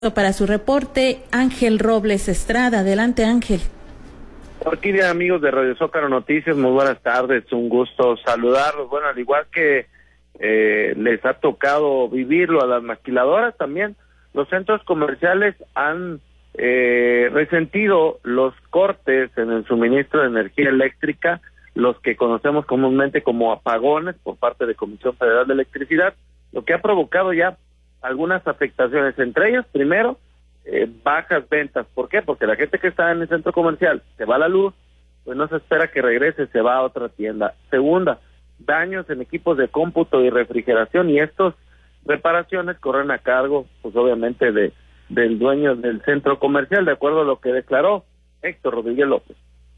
Para su reporte, Ángel Robles Estrada. Adelante, Ángel. Orquídea, amigos de Radio Zócalo Noticias, muy buenas tardes, un gusto saludarlos. Bueno, al igual que les ha tocado vivirlo a las maquiladoras, también los centros comerciales han resentido los cortes en el suministro de energía eléctrica, los que conocemos comúnmente como apagones por parte de Comisión Federal de Electricidad, lo que ha provocado ya algunas afectaciones, entre ellas, primero, bajas ventas. ¿Por qué? Porque la gente que está en el centro comercial se va a la luz, pues no se espera que regrese, se va a otra tienda. Segunda, daños en equipos de cómputo y refrigeración, y estas reparaciones corren a cargo, pues obviamente, del dueño del centro comercial, de acuerdo a lo que declaró Héctor Rodríguez López.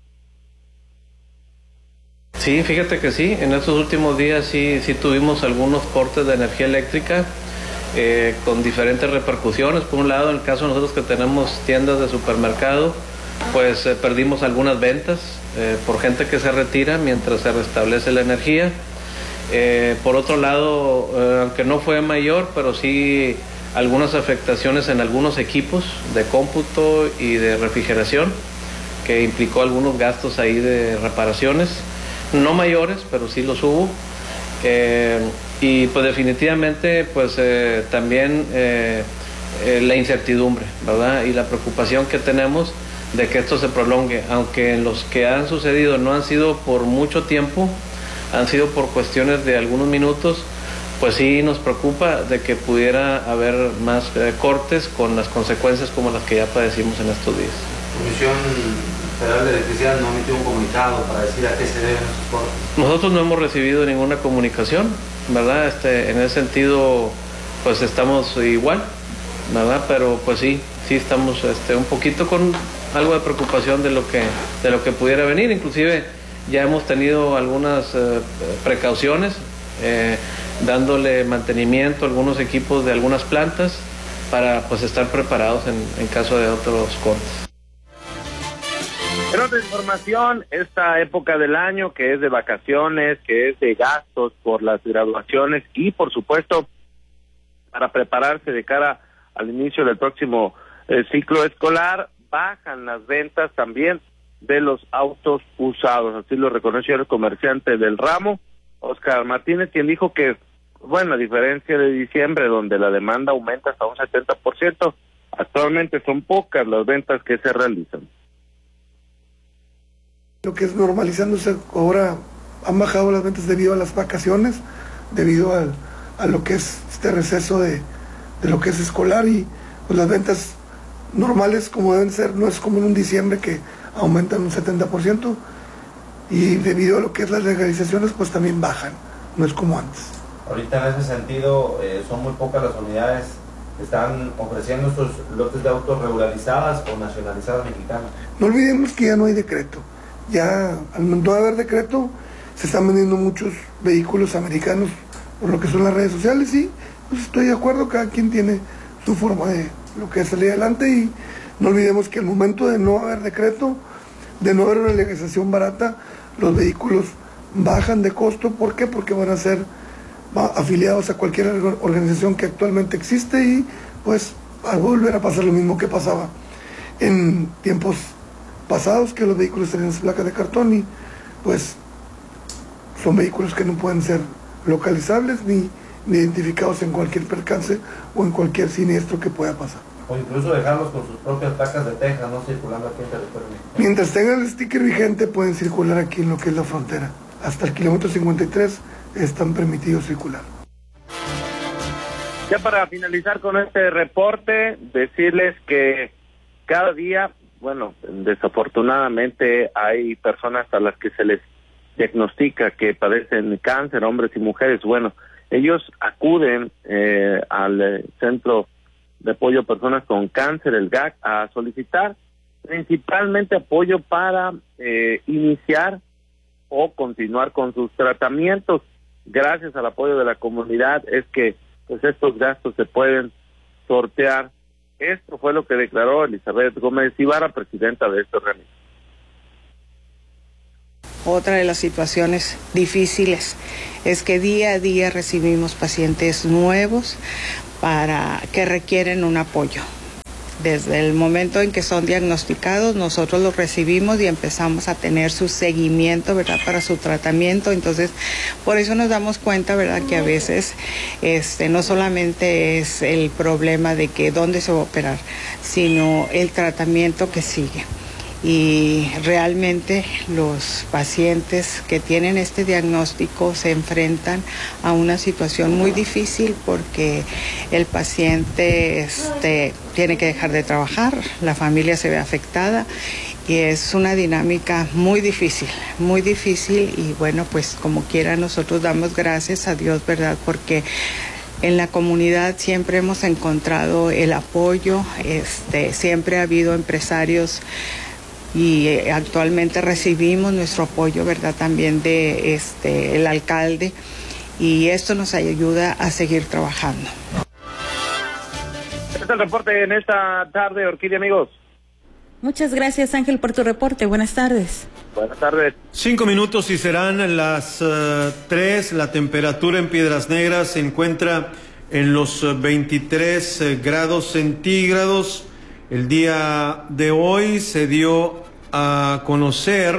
Sí, fíjate que sí, en estos últimos días sí tuvimos algunos cortes de energía eléctrica, con diferentes repercusiones. Por un lado, en el caso de nosotros que tenemos tiendas de supermercado, pues perdimos algunas ventas por gente que se retira mientras se restablece la energía. Por otro lado, aunque no fue mayor, pero sí algunas afectaciones en algunos equipos de cómputo y de refrigeración, que implicó algunos gastos ahí de reparaciones, no mayores, pero sí los hubo. Y pues definitivamente pues también la incertidumbre, ¿verdad? Y la preocupación que tenemos de que esto se prolongue, aunque los que han sucedido no han sido por mucho tiempo, han sido por cuestiones de algunos minutos, pues sí nos preocupa de que pudiera haber más cortes con las consecuencias como las que ya padecimos en estos días. Comisión Federal de Electricidad no emitió un comunicado para decir a qué se deben esos cortes. Nosotros no hemos recibido ninguna comunicación, ¿verdad? En ese sentido, pues estamos igual, ¿verdad? Pero pues sí estamos un poquito con algo de preocupación de lo que pudiera venir. Inclusive ya hemos tenido algunas precauciones, dándole mantenimiento a algunos equipos de algunas plantas para pues estar preparados en caso de otros cortes. En otra información, esta época del año que es de vacaciones, que es de gastos por las graduaciones y por supuesto para prepararse de cara al inicio del próximo ciclo escolar, bajan las ventas también de los autos usados. Así lo reconoció el comerciante del ramo, Oscar Martínez, quien dijo que, bueno, a diferencia de diciembre, donde la demanda aumenta hasta un 70%, actualmente son pocas las ventas que se realizan. Lo que es normalizándose ahora, han bajado las ventas debido a las vacaciones, debido a lo que es este receso de lo que es escolar, y pues las ventas normales como deben ser, no es como en un diciembre que aumentan un 70%, y debido a lo que es las legalizaciones pues también bajan, no es como antes. Ahorita en ese sentido son muy pocas las unidades que están ofreciendo estos lotes de autos regularizadas o nacionalizadas mexicanas. No olvidemos que ya no hay decreto. Ya al no haber decreto se están vendiendo muchos vehículos americanos por lo que son las redes sociales, y pues estoy de acuerdo, cada quien tiene su forma de lo que es salir adelante, y no olvidemos que al momento de no haber decreto, de no haber una legalización barata, los vehículos bajan de costo. ¿Por qué? Porque van a ser afiliados a cualquier organización que actualmente existe, y pues va a volver a pasar lo mismo que pasaba en tiempos pasados, que los vehículos tenían placas de cartón, y pues son vehículos que no pueden ser localizables ni identificados en cualquier percance o en cualquier siniestro que pueda pasar. O incluso dejarlos con sus propias placas de Texas, no circulando aquí en territorio mexicano. Mientras tengan el sticker vigente pueden circular aquí en lo que es la frontera. Hasta el kilómetro 53 están permitidos circular. Ya para finalizar con este reporte, decirles que cada día, bueno, desafortunadamente hay personas a las que se les diagnostica que padecen cáncer, hombres y mujeres. Bueno, ellos acuden al Centro de Apoyo a Personas con Cáncer, el GAC, a solicitar principalmente apoyo para iniciar o continuar con sus tratamientos. Gracias al apoyo de la comunidad es que pues estos gastos se pueden sortear. Esto fue lo que declaró Elizabeth Gómez Ibarra, presidenta de este organismo. Otra de las situaciones difíciles es que día a día recibimos pacientes nuevos que requieren un apoyo. Desde el momento en que son diagnosticados, nosotros los recibimos y empezamos a tener su seguimiento, ¿verdad?, para su tratamiento. Entonces, por eso nos damos cuenta, ¿verdad?, que a veces no solamente es el problema de que dónde se va a operar, sino el tratamiento que sigue. Y realmente los pacientes que tienen este diagnóstico se enfrentan a una situación muy difícil porque el paciente tiene que dejar de trabajar, la familia se ve afectada y es una dinámica muy difícil y bueno, pues como quiera nosotros damos gracias a Dios, ¿verdad?, porque en la comunidad siempre hemos encontrado el apoyo, siempre ha habido empresarios y actualmente recibimos nuestro apoyo, ¿verdad?, también de el alcalde, y esto nos ayuda a seguir trabajando. Este es el reporte en esta tarde, Orquídea, amigos. Muchas gracias, Ángel, por tu reporte. Buenas tardes. Buenas tardes. 5 minutos y serán las 3. La temperatura en Piedras Negras se encuentra en los 23 grados centígrados. El día de hoy se dio a conocer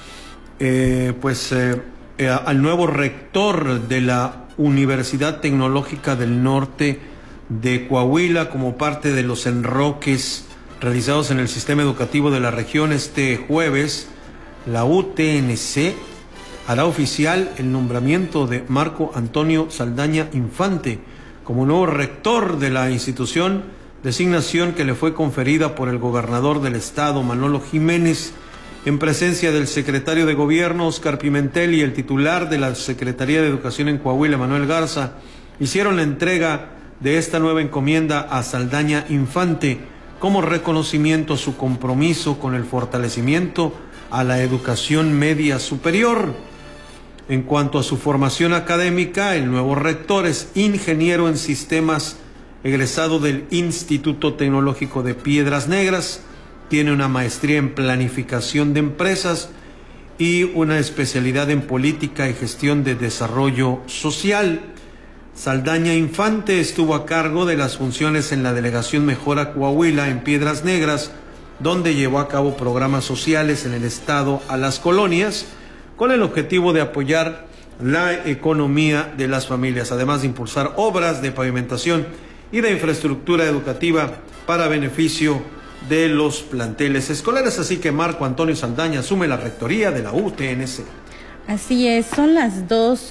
al nuevo rector de la Universidad Tecnológica del Norte de Coahuila como parte de los enroques realizados en el sistema educativo de la región. Este jueves, la UTNC hará oficial el nombramiento de Marco Antonio Saldaña Infante como nuevo rector de la institución, designación que le fue conferida por el gobernador del estado, Manolo Jiménez, en presencia del secretario de Gobierno, Óscar Pimentel, y el titular de la Secretaría de Educación en Coahuila, Manuel Garza, hicieron la entrega de esta nueva encomienda a Saldaña Infante como reconocimiento a su compromiso con el fortalecimiento a la educación media superior. En cuanto a su formación académica, el nuevo rector es ingeniero en sistemas, egresado del Instituto Tecnológico de Piedras Negras, tiene una maestría en planificación de empresas y una especialidad en política y gestión de desarrollo social. Saldaña Infante estuvo a cargo de las funciones en la Delegación Mejora Coahuila en Piedras Negras, donde llevó a cabo programas sociales en el estado a las colonias, con el objetivo de apoyar la economía de las familias, además de impulsar obras de pavimentación y de infraestructura educativa para beneficio de los planteles escolares. Así que Marco Antonio Saldaña asume la rectoría de la UTNC. Así es, son las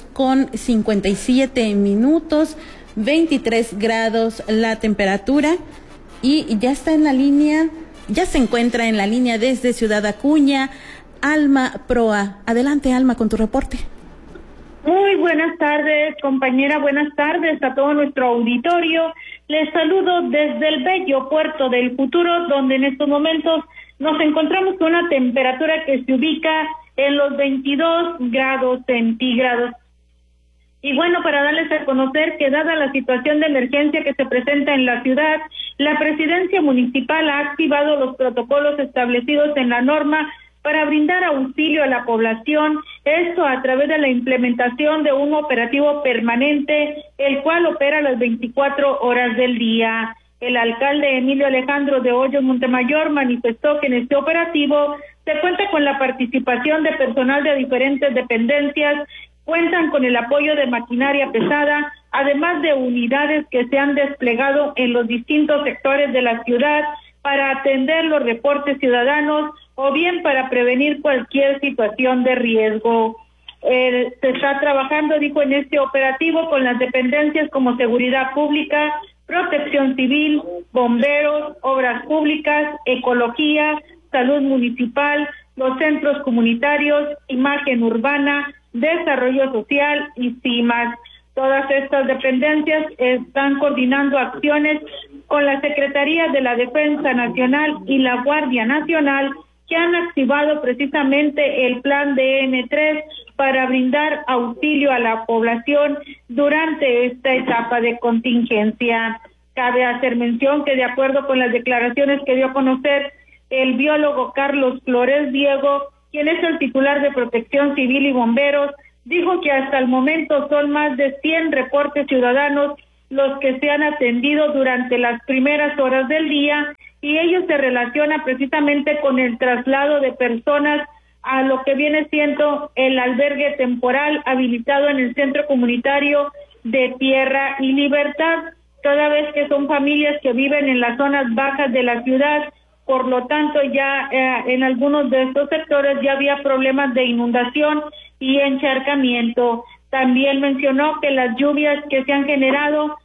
2:57, 23 grados la temperatura, y ya está en la línea, ya se encuentra en la línea desde Ciudad Acuña, Alma Proa. Adelante, Alma, con tu reporte. Muy buenas tardes, compañera, buenas tardes a todo nuestro auditorio. Les saludo desde el bello puerto del Futuro, donde en estos momentos nos encontramos con una temperatura que se ubica en los 22 grados centígrados. Y bueno, para darles a conocer que dada la situación de emergencia que se presenta en la ciudad, la presidencia municipal ha activado los protocolos establecidos en la norma para brindar auxilio a la población, esto a través de la implementación de un operativo permanente, el cual opera las 24 horas del día. El alcalde Emilio Alejandro de Hoyos Montemayor manifestó que en este operativo se cuenta con la participación de personal de diferentes dependencias, cuentan con el apoyo de maquinaria pesada, además de unidades que se han desplegado en los distintos sectores de la ciudad para atender los reportes ciudadanos o bien para prevenir cualquier situación de riesgo. Se está trabajando, dijo, en este operativo con las dependencias como Seguridad Pública, Protección Civil, Bomberos, Obras Públicas, Ecología, Salud Municipal, los centros comunitarios, Imagen Urbana, Desarrollo Social y CIMAS. Todas estas dependencias están coordinando acciones con la Secretaría de la Defensa Nacional y la Guardia Nacional, que han activado precisamente el plan DN3 para brindar auxilio a la población durante esta etapa de contingencia. Cabe hacer mención que de acuerdo con las declaraciones que dio a conocer el biólogo Carlos Flores Diego, quien es el titular de Protección Civil y Bomberos, dijo que hasta el momento son más de 100 reportes ciudadanos los que se han atendido durante las primeras horas del día, y ello se relaciona precisamente con el traslado de personas a lo que viene siendo el albergue temporal habilitado en el Centro Comunitario de Tierra y Libertad, toda vez que son familias que viven en las zonas bajas de la ciudad. Por lo tanto, ya en algunos de estos sectores ya había problemas de inundación y encharcamiento. También mencionó que las lluvias que se han generado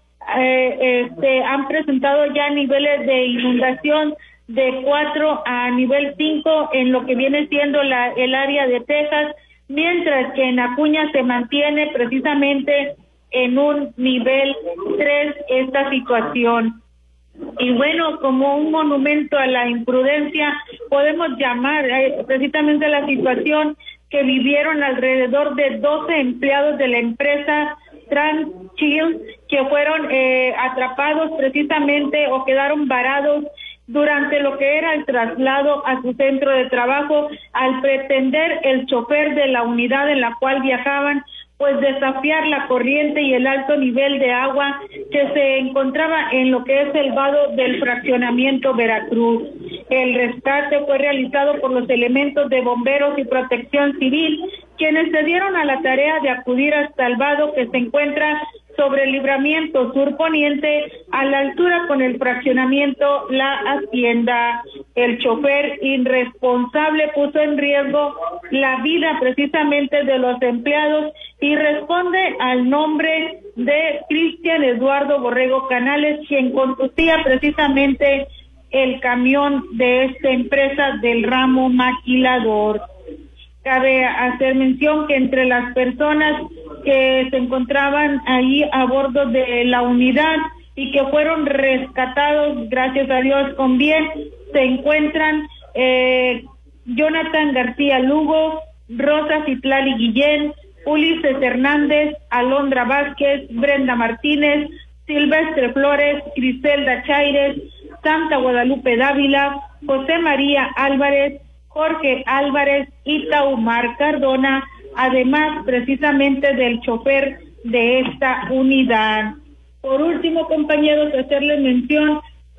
han presentado ya niveles de inundación de 4 a nivel 5 en lo que viene siendo el área de Texas, mientras que en Acuña se mantiene precisamente en un nivel 3 esta situación. Y bueno, como un monumento a la imprudencia, podemos llamar precisamente la situación que vivieron alrededor de 12 empleados de la empresa Transchill, que fueron atrapados precisamente o quedaron varados durante lo que era el traslado a su centro de trabajo, al pretender el chofer de la unidad en la cual viajaban pues desafiar la corriente y el alto nivel de agua que se encontraba en lo que es el vado del fraccionamiento Veracruz. El rescate fue realizado por los elementos de bomberos y protección civil, quienes se dieron a la tarea de acudir hasta el vado que se encuentra sobre el libramiento sur poniente, a la altura con el fraccionamiento La Hacienda. El chofer irresponsable puso en riesgo la vida precisamente de los empleados y responde al nombre de Cristian Eduardo Borrego Canales, quien conducía precisamente el camión de esta empresa del ramo maquilador. Cabe hacer mención que entre las personas que se encontraban ahí a bordo de la unidad y que fueron rescatados, gracias a Dios, con bien, se encuentran Jonathan García Lugo, Rosa Citlali Guillén, Ulises Hernández, Alondra Vázquez, Brenda Martínez, Silvestre Flores, Griselda Chaires, Santa Guadalupe Dávila, José María Álvarez, Jorge Álvarez y Taumar Cardona, además precisamente del chofer de esta unidad. Por último, compañeros, hacerles mención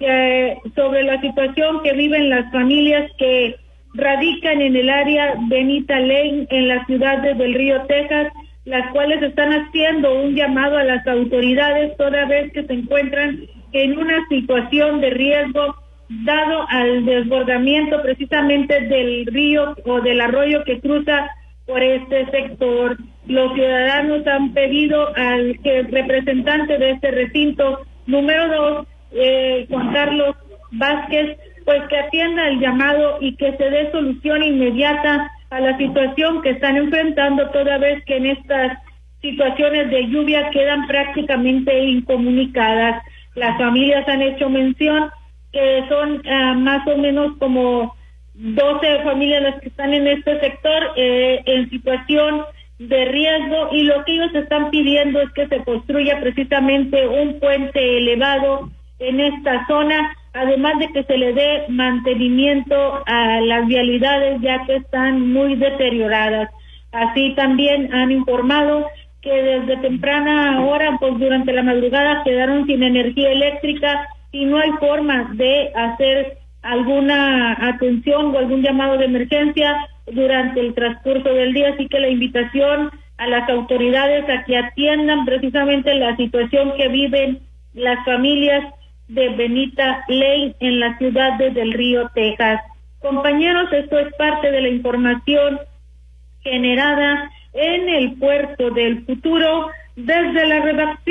sobre la situación que viven las familias que radican en el área Benita Lane, en las ciudades del Río Texas, las cuales están haciendo un llamado a las autoridades toda vez que se encuentran en una situación de riesgo dado al desbordamiento precisamente del río o del arroyo que cruza por este sector. Los ciudadanos han pedido al representante de este recinto número 2, Juan Carlos Vázquez, pues que atienda el llamado y que se dé solución inmediata a la situación que están enfrentando, toda vez que en estas situaciones de lluvia quedan prácticamente incomunicadas. Las familias han hecho mención que son más o menos como 12 familias las que están en este sector en situación de riesgo, y lo que ellos están pidiendo es que se construya precisamente un puente elevado en esta zona, además de que se le dé mantenimiento a las vialidades ya que están muy deterioradas. Así también han informado que desde temprana hora, pues durante la madrugada quedaron sin energía eléctrica y no hay forma de hacer alguna atención o algún llamado de emergencia durante el transcurso del día, así que la invitación a las autoridades a que atiendan precisamente la situación que viven las familias de Benita Lane en la ciudad del Río Texas. Compañeros, esto es parte de la información generada en el Puerto del Futuro desde la redacción.